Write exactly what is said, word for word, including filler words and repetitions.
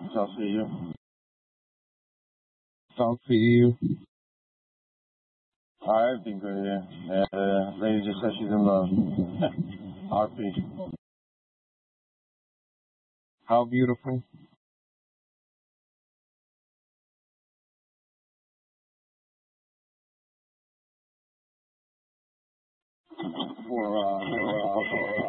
Talk to you. Talk to you. I've been good here. And, uh, lady just said she's in love. R P. How beautiful. For, uh, for, uh, for,